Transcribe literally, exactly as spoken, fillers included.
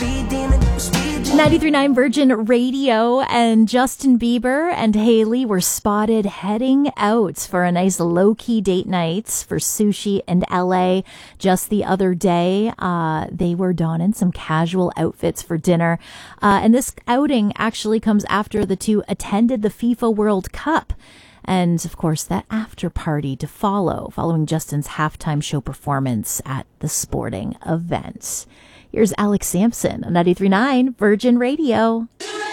ninety-three point nine Virgin Radio, and Justin Bieber and Hailey were spotted heading out for a nice low-key date night for sushi in L A just the other day. Uh, they were donning some casual outfits for dinner. Uh, and this outing actually comes after the two attended the FIFA World Cup. And, of course, that after party to follow, following Justin's halftime show performance at the sporting event. Here's Alex Sampson on ninety-three point nine Virgin Radio.